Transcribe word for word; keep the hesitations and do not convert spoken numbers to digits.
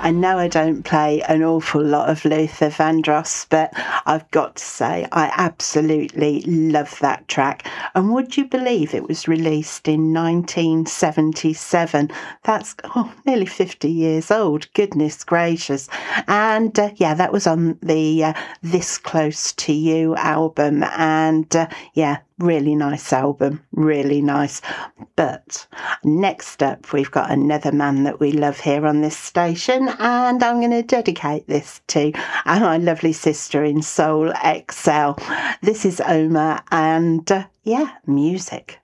I know I don't play an awful lot of Luther Vandross, but I've got to say I absolutely love that track. And would you believe it was released in nineteen seventy-seven? That's oh, nearly fifty years old. Goodness gracious. And uh, yeah, that was on the uh, This Close to You album. And uh, yeah, really nice album, really nice. But next up, we've got another man that we love here on this station, and I'm going to dedicate this to my lovely sister in Soul X L. This is Omar, and uh, yeah, music.